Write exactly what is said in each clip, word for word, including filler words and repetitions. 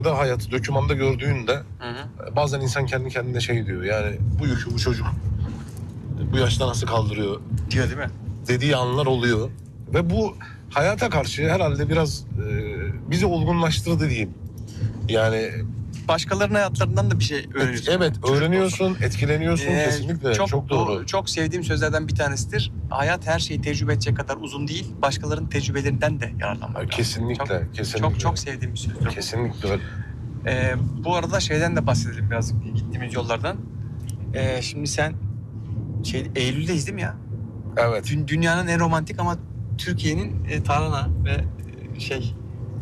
da hayatı dokümanda gördüğünde hı hı. bazen insan kendi kendine şey diyor, yani bu yükü bu çocuk bu yaşta nasıl kaldırıyor Diyor değil mi? dediği anlar oluyor. Ve bu hayata karşı herhalde biraz e, bizi olgunlaştırdı diyeyim. Yani Başkalarının hayatlarından da bir şey öğreniyorsun. evet, Çocuk öğreniyorsun, olsun. etkileniyorsun, Ee, kesinlikle çok, çok doğru. Çok sevdiğim sözlerden bir tanesidir. Hayat her şeyi tecrübe edecek kadar uzun değil. Başkalarının tecrübelerinden de yararlanmak lazım. Kesinlikle, Çok, kesinlikle. Çok çok sevdiğim bir sözdür. Kesinlikle öyle. Ee, bu arada şeyden de bahsedelim biraz gittiğimiz yollardan. Ee, şimdi sen şey Eylül'deyiz değil mi ya? Evet. Dün, dünyanın en romantik ama Türkiye'nin e, tarhana ve e, şey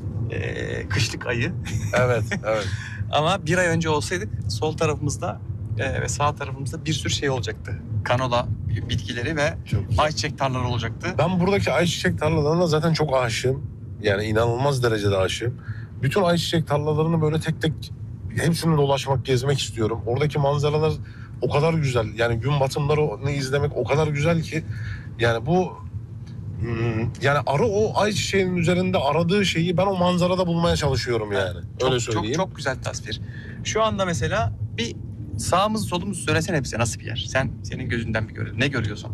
e, kışlık ayı. Evet, evet. Ama bir ay önce olsaydık sol tarafımızda e, ve sağ tarafımızda bir sürü şey olacaktı. Kanola bitkileri ve ayçiçek tarlaları olacaktı. Ben buradaki ayçiçek tarlalarına zaten çok aşığım. Yani inanılmaz derecede aşığım. Bütün ayçiçek tarlalarını böyle tek tek hepsini dolaşmak, gezmek istiyorum. Oradaki manzaralar o kadar güzel. Yani gün batımlarını izlemek o kadar güzel ki. Yani bu hmm, yani arı o ayçiçeğinin üzerinde aradığı şeyi ben o manzarada bulmaya çalışıyorum yani. Çok, Öyle söyleyeyim. Çok çok güzel tasvir. Şu anda mesela bir sağımızı solumuzu söylesene bize nasıl bir yer? Sen senin gözünden bir gör. Ne görüyorsun?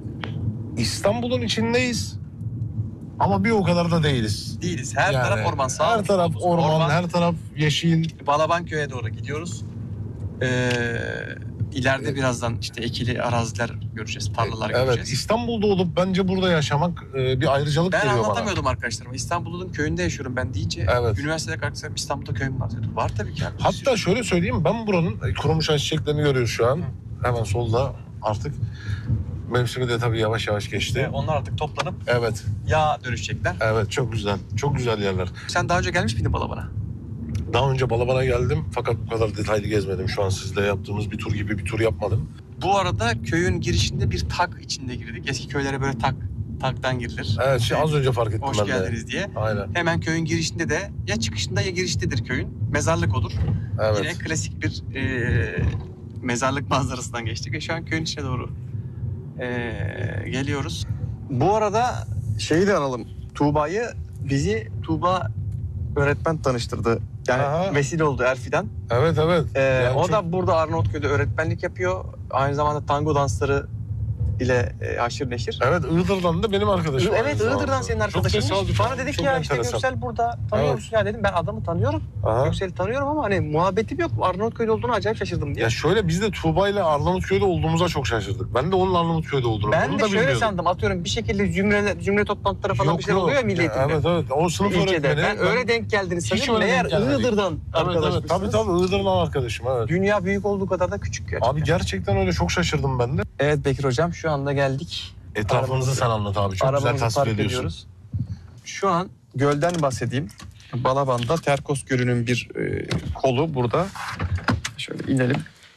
İstanbul'un içindeyiz. Ama bir o kadar da değiliz. Değiliz. Her Yani taraf orman. Sağ her taraf orman, orman. her taraf yeşil. Balabanköy'e doğru gidiyoruz. Ee, ileride Evet. birazdan işte ekili araziler göreceğiz, tarlalar Evet, göreceğiz. İstanbul'da olup bence burada yaşamak e, bir ayrıcalık Ben geliyor bana. anlatamıyordum arkadaşlarıma. İstanbul'un köyünde yaşıyorum ben deyince. Evet. Üniversitede kalksam İstanbul'da köyüm var diyordum. Var tabii ki. Abi. Hatta şöyle söyleyeyim, ben buranın kurumuş ayçiçeklerini görüyoruz şu an. Hı. Hemen solda artık. Mevsimi de tabii yavaş yavaş geçti. Ee, onlar artık toplanıp Evet, yağa dönüşecekler. evet, çok güzel. Çok güzel yerler. Sen daha önce gelmiş miydin Balaban'a? Daha önce Balaban'a geldim fakat bu kadar detaylı gezmedim. Şu an sizle yaptığımız bir tur gibi bir tur yapmadım. Bu arada köyün girişinde bir tak içinde girdik. Eski köylere böyle tak, taktan girilir. Evet, şey, az önce fark ettim Hoş ben de. geldiniz diye. Aynen. Hemen köyün girişinde de ya çıkışında ya giriştedir köyün. Mezarlık olur. Evet. Yine klasik bir e, mezarlık manzarasından geçtik ve şu an köyün içine doğru e, geliyoruz. Bu arada şeyi de analım. Tuğba'yı bizi Tuğba öğretmen tanıştırdı. Yani Aha. vesile oldu Erfi'den. Evet, evet. Ee, Yani o çok- da burada Arnavutköy'de öğretmenlik yapıyor. Aynı zamanda tango dansları ile e, haşır neşir. Evet, Iğdır'dan da benim arkadaşım. Evet, aynı Iğdır'dan zamanda. senin Çok arkadaşın. tesadüf. Bana dedi ki Çok ya işte enteresan. Göksel burada, tanıyor Evet. musun? Ya dedim ben adamı tanıyorum. Aha. Göksel'i tanıyorum ama hani muhabbetim yok. Arnavutköy'de olduğunu acayip şaşırdım diye. Ya şöyle, biz de Tuğba ile Arnavutköy'de olduğumuza çok şaşırdık. Ben de onun Arnavutköy'de olduğunu. Ben Bunu de da şöyle bilmiyordum. sandım, atıyorum bir şekilde cümle, cümle toplantıları falan Yok, bir şey yok. oluyor ya milli Ya, eğitimde. evet, evet. O sınıf İlçede. öğretmeni. Ben öyle denk geldiniz Hiç sanıyorum. öyle Meğer denk gelmedik. Iğdır'dan Evet, evet. arkadaşmışsınız. Tabii tabii, Iğdır'dan arkadaşım, evet. Dünya büyük olduğu kadar da küçük gerçekten. Abi gerçekten öyle, çok şaşırdım ben de. Evet Bekir Hocam, şu anda geldik. Etrafımızı sen anlat abi. Çok güzel Arabamızı tasvir park ediyorsun. ediyoruz. Şu an gölden bahsedeyim. Balaban'da Terkos Gölü'nün bir e, kolu burada. Şöyle inelim.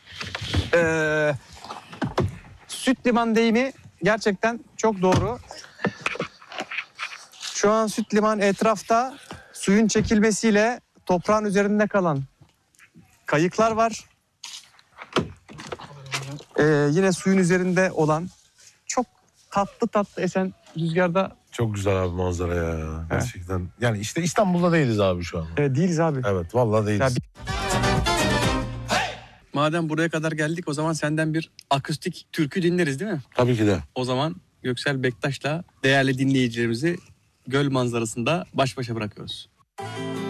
Ee, süt liman deyimi gerçekten çok doğru. Şu an süt liman etrafta suyun çekilmesiyle toprağın üzerinde kalan kayıklar var. Ee, yine suyun üzerinde olan çok tatlı tatlı esen rüzgarda Çok güzel abi manzara ya. Gerçekten. Yani işte İstanbul'da değiliz abi şu an. e, değiliz abi. Evet, vallahi değiliz. Ya bir... Madem buraya kadar geldik, o zaman senden bir akustik türkü dinleriz değil mi? Tabii ki de. O zaman Göksel Bektaş'la değerli dinleyicilerimizi göl manzarasında baş başa bırakıyoruz.